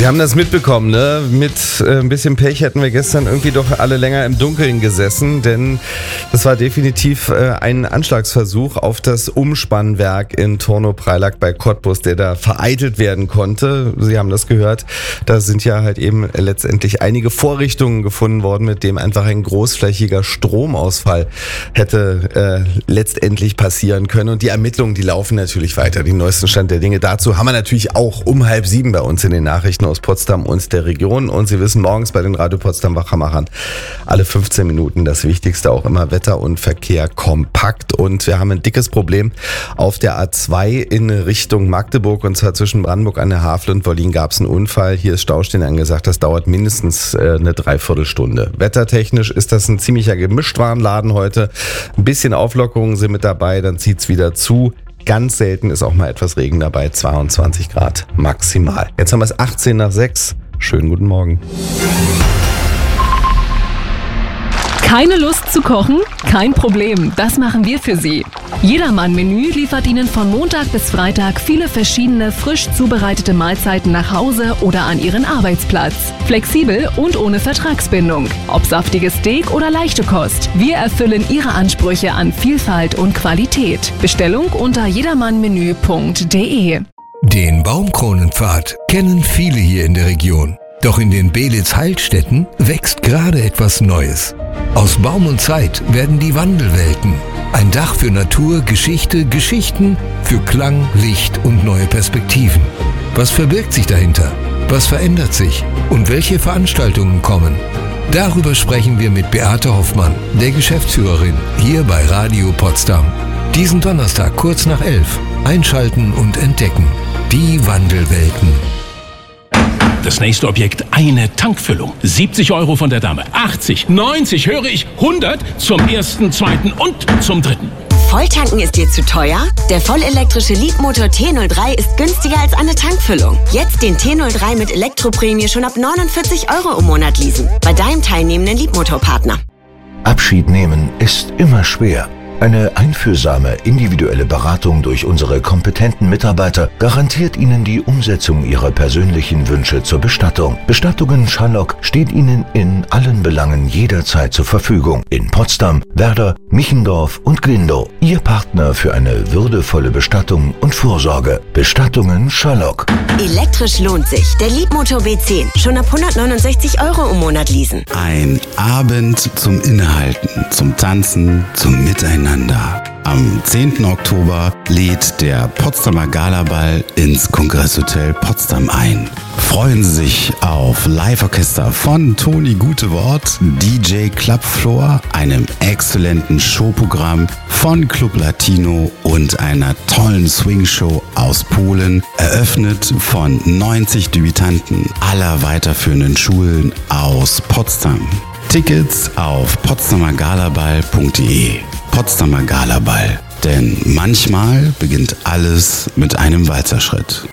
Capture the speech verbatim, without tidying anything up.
Sie haben das mitbekommen, ne? Mit äh, ein bisschen Pech hätten wir gestern irgendwie doch alle länger im Dunkeln gesessen, denn das war definitiv äh, ein Anschlagsversuch auf das Umspannwerk in Tornow-Preilack bei Cottbus, der da vereitelt werden konnte. Sie haben das gehört, da sind ja halt eben letztendlich einige Vorrichtungen gefunden worden, mit dem einfach ein großflächiger Stromausfall hätte äh, letztendlich passieren können. Und die Ermittlungen, die laufen natürlich weiter. Den neuesten Stand der Dinge dazu haben wir natürlich auch um halb sieben bei uns in den Nachrichten aus Potsdam und der Region. Und Sie wissen, morgens bei den Radio Potsdam Wachmachern alle fünfzehn Minuten das Wichtigste, auch immer Wetter und Verkehr kompakt. Und wir haben ein dickes Problem auf der A zwei in Richtung Magdeburg, und zwar zwischen Brandenburg an der Havel und Wollin gab es einen Unfall. Hier ist Staustehen angesagt, das dauert mindestens äh, eine Dreiviertelstunde. Wettertechnisch ist das ein ziemlicher Gemischtwarenladen heute. Ein bisschen Auflockerungen sind mit dabei, dann zieht's wieder zu. Ganz selten ist auch mal etwas Regen dabei, zweiundzwanzig Grad maximal. Jetzt haben wir es achtzehn nach sechs. Schönen guten Morgen. Keine Lust zu kochen? Kein Problem, das machen wir für Sie. Jedermann-Menü liefert Ihnen von Montag bis Freitag viele verschiedene frisch zubereitete Mahlzeiten nach Hause oder an Ihren Arbeitsplatz. Flexibel und ohne Vertragsbindung. Ob saftiges Steak oder leichte Kost. Wir erfüllen Ihre Ansprüche an Vielfalt und Qualität. Bestellung unter jedermannmenü punkt de. Den Baumkronenpfad kennen viele hier in der Region. Doch in den Belitz-Heilstätten wächst gerade etwas Neues. Aus Baum und Zeit werden die Wandelwelten. Ein Dach für Natur, Geschichte, Geschichten für Klang, Licht und neue Perspektiven. Was verbirgt sich dahinter? Was verändert sich? Und welche Veranstaltungen kommen? Darüber sprechen wir mit Beate Hoffmann, der Geschäftsführerin, hier bei Radio Potsdam. Diesen Donnerstag kurz nach elf. Einschalten und entdecken. Die Wandelwelten. Das nächste Objekt, eine Tankfüllung. siebzig Euro von der Dame. achtzig, neunzig, höre ich, hundert zum ersten, zweiten und zum dritten. Volltanken ist dir zu teuer? Der vollelektrische Leapmotor T null drei ist günstiger als eine Tankfüllung. Jetzt den T null drei mit Elektroprämie schon ab neunundvierzig Euro im Monat leasen. Bei deinem teilnehmenden Leapmotor-Partner. Abschied nehmen ist immer schwer. Eine einfühlsame, individuelle Beratung durch unsere kompetenten Mitarbeiter garantiert Ihnen die Umsetzung Ihrer persönlichen Wünsche zur Bestattung. Bestattungen Schallock steht Ihnen in allen Belangen jederzeit zur Verfügung. In Potsdam, Werder, Michendorf und Glindow. Ihr Partner für eine würdevolle Bestattung und Vorsorge. Bestattungen Schallock. Elektrisch lohnt sich. Der Leapmotor B zehn. Schon ab hundertneunundsechzig Euro im Monat leasen. Ein Abend zum Innehalten, zum Tanzen, zum Miteinander. Am zehnten Oktober lädt der Potsdamer Galaball ins Kongresshotel Potsdam ein. Freuen Sie sich auf Live-Orchester von Toni Gutewort, D J Clubfloor, einem exzellenten Showprogramm von Club Latino und einer tollen Swing-Show aus Polen, eröffnet von neunzig Debütanten aller weiterführenden Schulen aus Potsdam. Tickets auf potsdamer galaball punkt de. Potsdamer Galaball. Denn manchmal beginnt alles mit einem Walzerschritt.